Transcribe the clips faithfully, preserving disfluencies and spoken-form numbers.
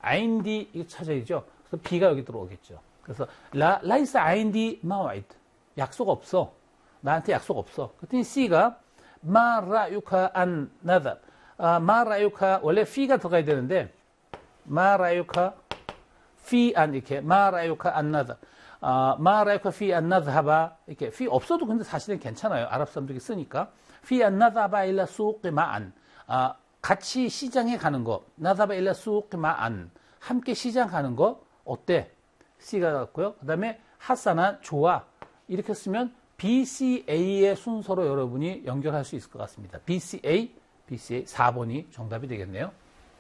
아인디 이거 찾아야죠. 그래서 B가 여기 들어오겠죠. 그래서 라, 라이스 아인디 마와이드. 약속 없어. 나한테 약속 없어. 그랬더니 C가 마 라유카 안 나답. 아, 마 라유카 원래 피가 들어가야 되는데 마 라유카 피 안 이렇게 마 라유카 안 나답. 아, 마 라유카 피 안 나답아 이렇게 피 없어도 근데 사실은 괜찮아요. 아랍 사람들이 쓰니까 피 안 나답아 일라 수qi 마안. 아, 같이 시장에 가는 거. 나답아 일라 수qi 마안. 함께 시장 가는 거 어때? C가 같고요. 그다음에 하사나 좋아. 이렇게 쓰면 비, 씨, A의 순서로 여러분이 연결할 수 있을 것 같습니다. 비, 씨, A, 비, 씨, A 사 번이 정답이 되겠네요.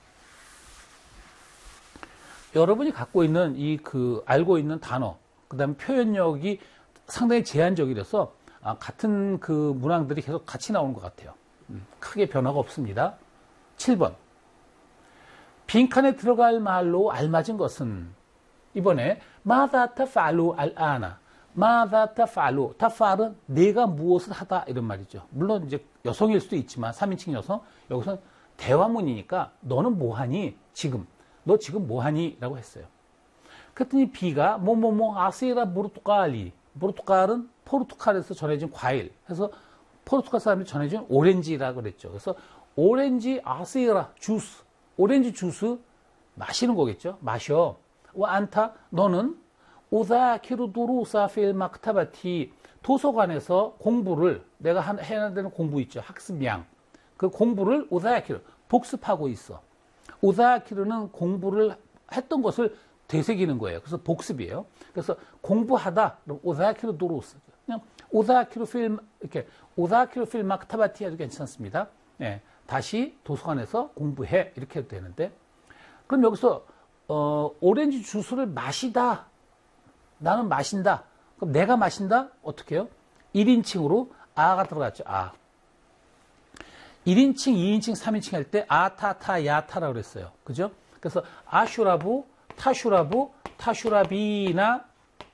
여러분이 갖고 있는 이 그 알고 있는 단어, 그다음에 표현력이 상당히 제한적이라서 아, 같은 그 문항들이 계속 같이 나오는 것 같아요. 음, 크게 변화가 없습니다. 칠 번. 빈칸에 들어갈 말로 알맞은 것은 이번에 마다 타팔루 알아나. 마다 타팔루. 타팔은 내가 무엇을 하다 이런 말이죠. 물론 이제 여성일 수도 있지만 삼 인칭 여성 여기서는 대화문이니까 너는 뭐하니? 지금. 너 지금 뭐하니? 라고 했어요. 그랬더니 B가 뭐뭐뭐 아세라 모르투칼리. 모르투칼은 포르투갈에서 전해진 과일. 해서 포르투갈 사람이 전해진 오렌지라고 그랬죠. 그래서 오렌지 아세라 주스. 오렌지 주스 마시는 거겠죠. 마셔. 와 안타 너는 오다키루 두루사 필 막타바티 도서관에서 공부를 내가 해야 되는 공부 있죠. 학습량. 그 공부를 오다키루 복습하고 있어. 오다키루는 공부를 했던 것을 되새기는 거예요. 그래서 복습이에요. 그래서 공부하다 오다키루 두루스 그냥 오다키루 필 이렇게 오다키루 필 막타바티 해도 괜찮습니다. 네, 다시 도서관에서 공부해 이렇게 해도 되는데 그럼 여기서 어, 오렌지 주스를 마시다. 나는 마신다. 그럼 내가 마신다? 어떻게 해요? 일 인칭으로 아가 들어갔죠. 아. 일 인칭, 이 인칭, 삼 인칭 할 때 아, 타, 타, 야, 타라고 그랬어요. 그죠? 그래서 아슈라부, 타슈라부, 타슈라비나,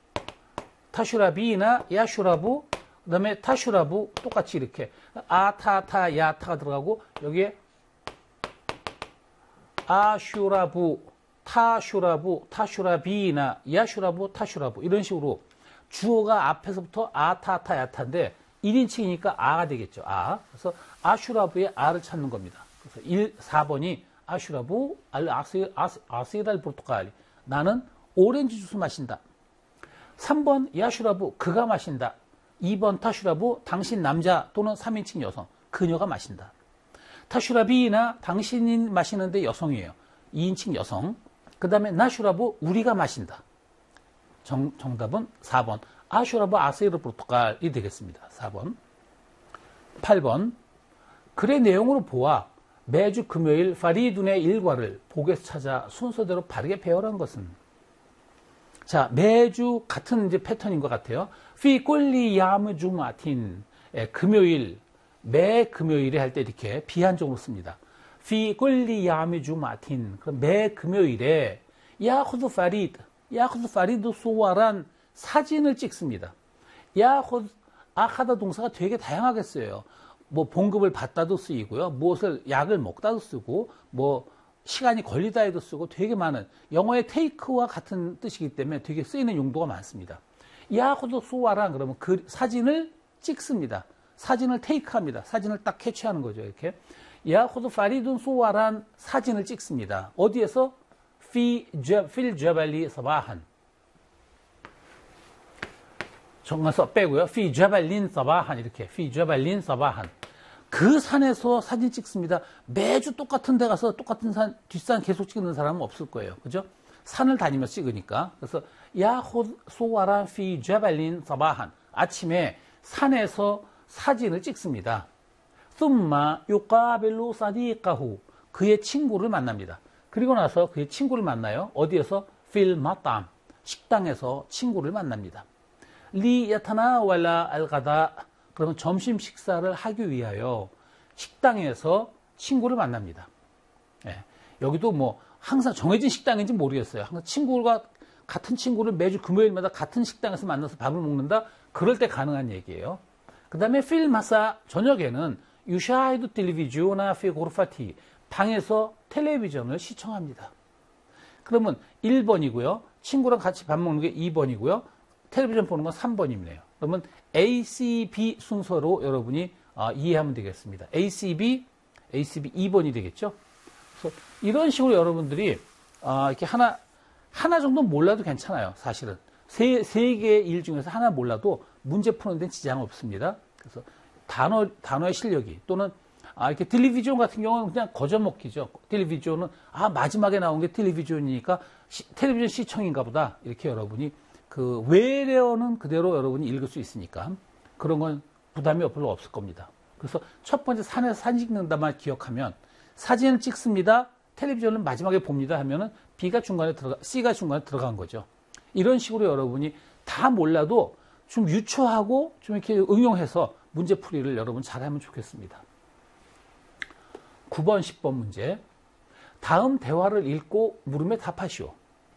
타슈라비나, 야슈라부, 그 다음에 타슈라부 똑같이 이렇게 아, 타, 타, 야, 타가 들어가고 여기에 아슈라부, 타슈라부, 타슈라비나, 야슈라부, 타슈라부 이런 식으로 주어가 앞에서부터 아, 타, 타, 야, 타인데 일 인칭이니까 아가 되겠죠. 아. 그래서 아슈라부의 아를 찾는 겁니다. 그래서 일, 사 번이 아슈라부, 알, 아시, 아시, 아시달 포르투갈리. 나는 오렌지 주스 마신다. 삼 번 야슈라부, 그가 마신다. 이 번 타슈라부, 당신 남자 또는 삼 인칭 여성, 그녀가 마신다. 타슈라비나 당신이 마시는데 여성이에요. 이 인칭 여성. 그 다음에 나슈라부, 우리가 마신다. 정, 정답은 사 번. 아슈라부 아세르 포르투갈이 되겠습니다. 사 번. 팔 번. 글의 내용으로 보아 매주 금요일 파리둔의 일과를 복에서 찾아 순서대로 바르게 배열한 것은 자 매주 같은 이제 패턴인 것 같아요. 피 꼴리 야무 주마틴 금요일 매 금요일에 할 때 이렇게 비한적으로 씁니다. 피 꼴리 야무 주마틴 그럼 매 금요일에 야후드 파리드 야후드 파리드 소와란 사진을 찍습니다. 야후드 아하다 동사가 되게 다양하게 쓰여요. 뭐 봉급을 받다도 쓰이고요. 무엇을 약을 먹다도 쓰고 뭐 시간이 걸리다에도 쓰고 되게 많은 영어의 테이크와 같은 뜻이기 때문에 되게 쓰이는 용도가 많습니다. 야후드 소와란 그러면 그 사진을 찍습니다. 사진을 테이크합니다. 사진을 딱 캐치하는 거죠. 이렇게 야후드 파리둔 소와란 사진을 찍습니다. 어디에서? 피 필 자발리 사바한 정가서 빼고요. 피 자발린 사바한 이렇게 피 자발린 사바한 그 산에서 사진 찍습니다. 매주 똑같은 데 가서 똑같은 산 뒷산 계속 찍는 사람은 없을 거예요. 그죠? 산을 다니면서 찍으니까. 그래서 야호 소와라 피 자발린 사바한 아침에 산에서 사진을 찍습니다. ثم يقابل صديقه 그의 친구를 만납니다. 그리고 나서 그의 친구를 만나요. 어디에서? 필 마탐 식당에서 친구를 만납니다. 리 야타나왈라 알가다 그러면 점심 식사를 하기 위하여 식당에서 친구를 만납니다. 예, 여기도 뭐 항상 정해진 식당인지 모르겠어요. 항상 친구가 같은 친구를 매주 금요일마다 같은 식당에서 만나서 밥을 먹는다. 그럴 때 가능한 얘기예요. 그 다음에 필마사 저녁에는 유샤이드 텔레비지오나 피 고르파티 방에서 텔레비전을 시청합니다. 그러면 일 번이고요. 친구랑 같이 밥 먹는 게 이 번이고요. 텔레비전 보는 건 삼 번이네요. 그러면 A, C, B 순서로 여러분이 어, 이해하면 되겠습니다. A, C, B, A, C, B 이 번이 되겠죠. 그래서 이런 식으로 여러분들이 어, 이렇게 하나 하나 정도 몰라도 괜찮아요. 사실은 세, 세 개의 일 중에서 하나 몰라도 문제 푸는 데는 지장 없습니다. 그래서 단어 단어의 실력이 또는 아, 이렇게 텔레비전 같은 경우는 그냥 거저먹기죠. 텔레비전은 아 마지막에 나온 게 텔레비전이니까 시, 텔레비전 시청인가 보다 이렇게 여러분이 그 외래어는 그대로 여러분이 읽을 수 있으니까 그런 건 부담이 별로 없을 겁니다. 그래서 첫 번째 산에서 사진 찍는다만 기억하면 사진을 찍습니다. 텔레비전을 마지막에 봅니다 하면은 B가 중간에 들어가, C가 중간에 들어간 거죠. 이런 식으로 여러분이 다 몰라도 좀 유추하고 좀 이렇게 응용해서 문제풀이를 여러분 잘하면 좋겠습니다. 구 번, 십 번 문제. 다음 대화를 읽고 물음에 답하시오.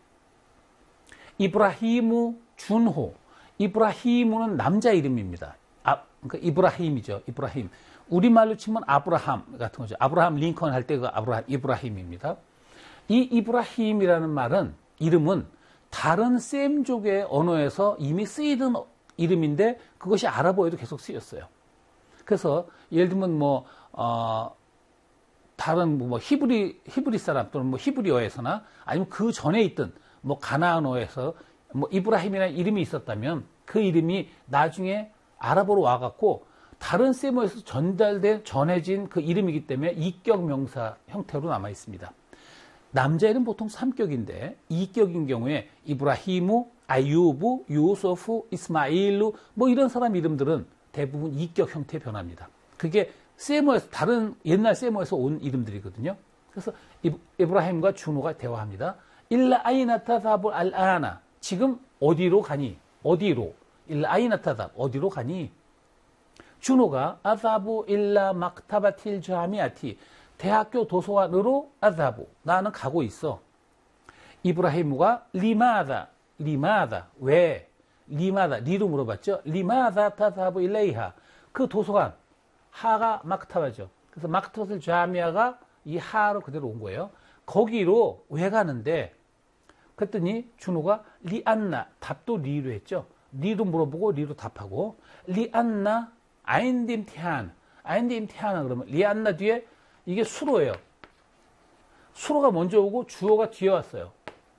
이브라히무 준호. 이브라히무는 남자 이름입니다. 아, 그러니까 이브라힘이죠. 이브라힘. 우리말로 치면 아브라함 같은 거죠. 아브라함 링컨 할 때가 아브라함, 이브라힘입니다. 이 이브라힘이라는 말은, 이름은 다른 셈족의 언어에서 이미 쓰이던 이름인데 그것이 아랍어에도 계속 쓰였어요. 그래서 예를 들면 뭐, 어, 다른 뭐 히브리, 히브리 사람 또는 뭐 히브리어에서나 아니면 그 전에 있던 뭐 가나안어에서 뭐 이브라힘이라는 이름이 있었다면 그 이름이 나중에 아랍어로 와갖고 다른 세모에서 전달된, 전해진 그 이름이기 때문에 이격 명사 형태로 남아 있습니다. 남자 이름 보통 삼 격인데 이격인 경우에 이브라히무, 아유브, 유소프, 이스마일루 뭐 이런 사람 이름들은 대부분 이격 형태에 변합니다. 그게 세모에서 다른 옛날 세모에서 온 이름들이거든요. 그래서 이브라힘과 준호가 대화합니다. 일라 아이나타다부 알아나 지금 어디로 가니? 어디로? 일라 아이나타다 어디로 가니? 준호가 아자부 일라 막타바틸 자미아티 대학교 도서관으로 아자부 나는 가고 있어. 이브라히무가 리마다 리마다 왜? 리마다 리로 물어봤죠. 리마다 타자부 일레이하 그 도서관 하가 막타바죠. 그래서 막타바틸 자미아가 이 하로 그대로 온 거예요. 거기로 왜 가는데? 그랬더니 준호가 리안나 답도 리로 했죠. 리로 물어보고 리로 답하고 리안나 아인딤 티한 아인딤 티하나 그러면 리안나 뒤에 이게 수로예요. 수로가 먼저 오고 주어가 뒤에 왔어요.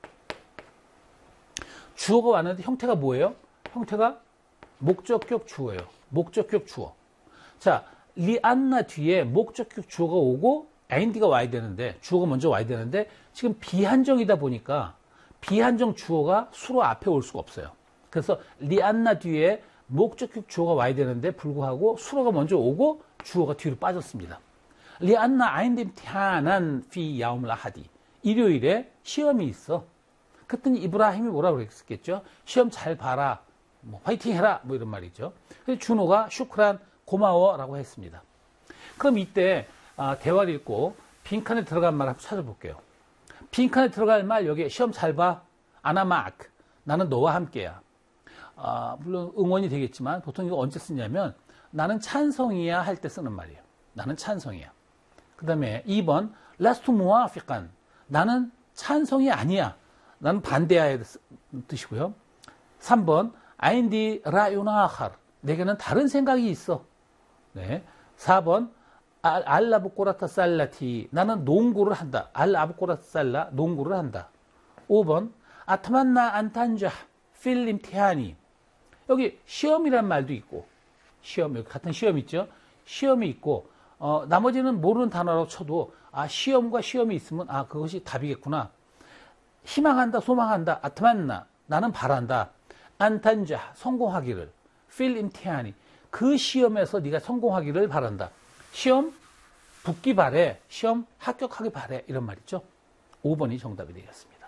주어가 왔는데 형태가 뭐예요? 형태가 목적격 주어예요. 목적격 주어. 자, 리안나 뒤에 목적격 주어가 오고 아인디가 와야 되는데 주어가 먼저 와야 되는데 지금 비한정이다 보니까 비한정 주어가 수로 앞에 올 수가 없어요. 그래서 리안나 뒤에 목적격 주어가 와야 되는데 불구하고 수로가 먼저 오고 주어가 뒤로 빠졌습니다. 리안나 아인딤 티하난 피 야움을 하디 일요일에 시험이 있어. 그랬더니 이브라힘이 뭐라고 그랬겠죠? 시험 잘 봐라. 뭐 화이팅 해라. 뭐 이런 말이죠. 그래서 준호가 슈크란 고마워라고 했습니다. 그럼 이때 아, 대화를 읽고 빈칸에 들어간 말 한번 찾아볼게요. 빈칸에 들어갈 말 여기에 시험 잘 봐. 아나마크. 나는 너와 함께야. 아, 물론 응원이 되겠지만 보통 이거 언제 쓰냐면 나는 찬성이야 할 때 쓰는 말이에요. 나는 찬성이야. 그 다음에 이 번 라스투 무아피칸. 나는 찬성이 아니야. 나는 반대야의 뜻이고요. 삼 번 아인디 라유나하르. 내게는 다른 생각이 있어. 네. 사 번 알라부꼬라타 살라티. 나는 농구를 한다. 알라부꼬라타 살라. 농구를 한다. 오 번 아타만나 안탄자 필림 티하니. 여기 시험이란 말도 있고 시험 여기 같은 시험 있죠. 시험이 있고 어, 나머지는 모르는 단어라고 쳐도 아 시험과 시험이 있으면 아 그것이 답이겠구나. 희망한다 소망한다 아타만나 나는 바란다. 안탄자 성공하기를 필림 티하니 그 시험에서 네가 성공하기를 바란다. 시험 붙기 바래. 시험 합격하기 바래. 이런 말이죠. 오 번이 정답이 되겠습니다.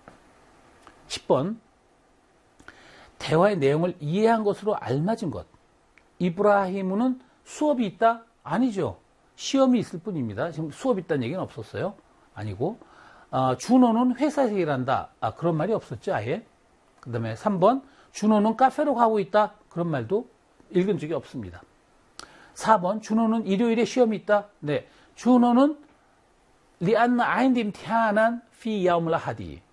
십 번 대화의 내용을 이해한 것으로 알맞은 것. 이브라히무는 수업이 있다? 아니죠. 시험이 있을 뿐입니다. 지금 수업이 있다는 얘기는 없었어요. 아니고 어, 준호는 회사에서 일한다. 아, 그런 말이 없었죠. 아예. 그 다음에 삼 번 준호는 카페로 가고 있다. 그런 말도 읽은 적이 없습니다. 사 번 준호는 일요일에 시험이 있다. 네, 준호는 리안나 아인딤 티하난 피 야움라 하디.